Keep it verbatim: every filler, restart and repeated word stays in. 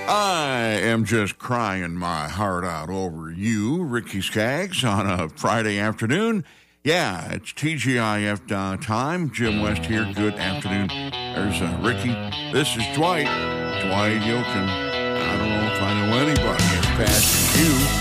I am just crying my heart out over you, Ricky Skaggs, on a Friday afternoon. Yeah, it's T G I F uh, time. Jim West here. Good afternoon. There's uh, Ricky. This is Dwight. Dwight Yoakum. I don't know if I know anybody as fast as you.